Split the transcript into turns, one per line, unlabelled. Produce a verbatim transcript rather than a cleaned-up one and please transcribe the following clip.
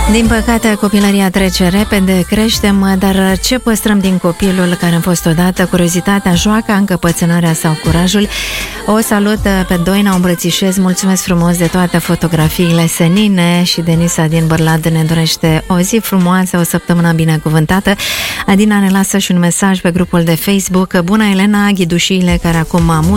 Din păcate, copilăria trece repede, creștem, dar ce păstrăm din copilul care am fost odată? Curiozitatea, joaca, încăpățânarea sau curajul? O salut pe Doina, o îmbrățișez, mulțumesc frumos de toate fotografiile senine și Denisa din Bărlad ne dorește o zi frumoasă, o săptămână binecuvântată. Adina ne lasă și un mesaj pe grupul de Facebook. Bună, Elena, ghidușiile care acum